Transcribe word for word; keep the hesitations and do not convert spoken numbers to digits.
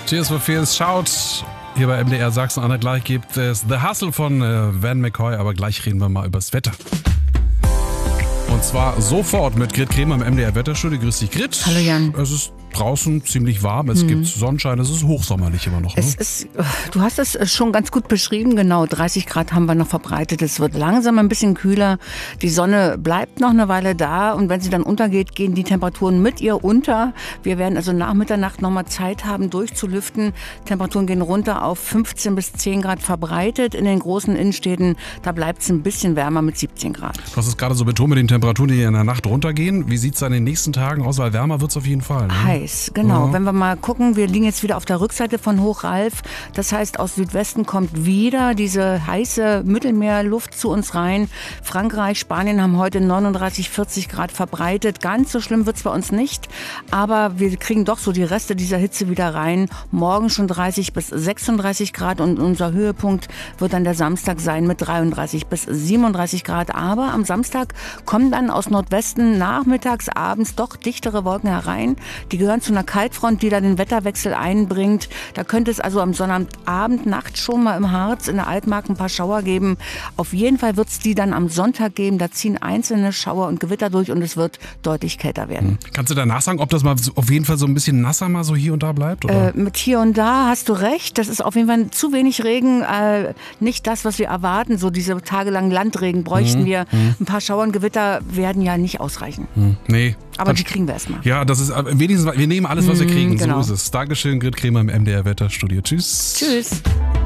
Tears for Fears schaut. Hier bei M D R Sachsen-Anhalt gleich gibt es The Hustle von äh, Van McCoy, aber gleich reden wir mal übers Wetter. Und zwar sofort mit Grit Kremer im M D R Wetterstudio. Grüß dich, Grit. Hallo Jan. Es ist draußen ziemlich warm, es hm. gibt Sonnenschein, es ist hochsommerlich immer noch. Ne? Es ist, du hast es schon ganz gut beschrieben, genau, dreißig Grad haben wir noch verbreitet. Es wird langsam ein bisschen kühler, die Sonne bleibt noch eine Weile da und wenn sie dann untergeht, gehen die Temperaturen mit ihr unter. Wir werden also nach Mitternacht nochmal Zeit haben, durchzulüften. Temperaturen gehen runter auf fünfzehn bis zehn Grad verbreitet. In den großen Innenstädten, da bleibt es ein bisschen wärmer mit siebzehn Grad. Du hast es gerade so betont mit den Temperaturen, die in der Nacht runtergehen. Wie sieht es dann in den nächsten Tagen aus? Weil wärmer wird es auf jeden Fall. Ne? Heiß. Genau, ja. Wenn wir mal gucken, wir liegen jetzt wieder auf der Rückseite von Hochralf. Das heißt, aus Südwesten kommt wieder diese heiße Mittelmeerluft zu uns rein. Frankreich, Spanien haben heute neununddreißig, vierzig Grad verbreitet. Ganz so schlimm wird es bei uns nicht. Aber wir kriegen doch so die Reste dieser Hitze wieder rein. Morgen schon dreißig bis sechsunddreißig Grad und unser Höhepunkt wird dann der Samstag sein mit dreiunddreißig bis siebenunddreißig Grad. Aber am Samstag kommen dann aus Nordwesten nachmittags, abends doch dichtere Wolken herein. Die gehören zu einer Kaltfront, die dann den Wetterwechsel einbringt. Da könnte es also am Sonnabend, Nacht schon mal im Harz, in der Altmark ein paar Schauer geben. Auf jeden Fall wird es die dann am Sonntag geben. Da ziehen einzelne Schauer und Gewitter durch und es wird deutlich kälter werden. Kannst du danach sagen, ob das mal auf jeden Fall so ein bisschen nasser mal so hier und da bleibt? Oder? Äh, mit hier und da hast du recht. Das ist auf jeden Fall zu wenig Regen. Äh, nicht das, was wir erwarten. So diese tagelangen Landregen bräuchten mhm. wir. Ein paar Schauer und Gewitter werden ja nicht ausreichen. Mhm. Nee. Aber die kriegen wir erstmal. Ja, das ist wenigstens, wir nehmen alles, was wir kriegen. Genau. So ist es. Dankeschön, Grit Kremer im M D R Wetterstudio. Tschüss. Tschüss.